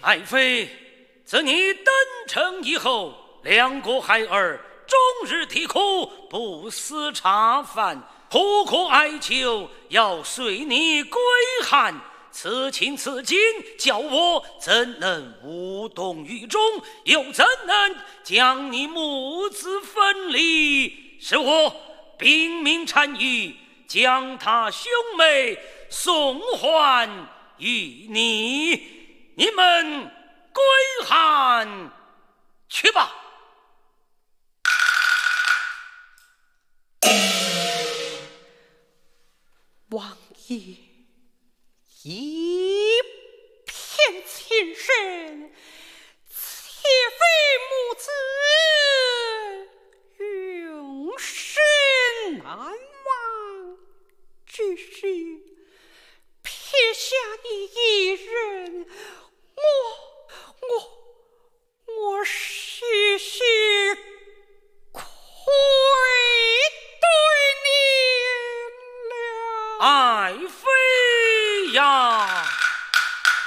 爱妃，自你登城以后，两国孩儿终日啼哭，不思茶饭，苦苦哀求要随你归汉。此情此景，叫我怎能无动于衷？又怎能将你母子分离？是我兵命单于，将他兄妹送还于你。你们归汉去吧。 王爷一片情深，妾妃母子永世难忘。只是撇下你一人，我许愧对你了。 爱妃呀！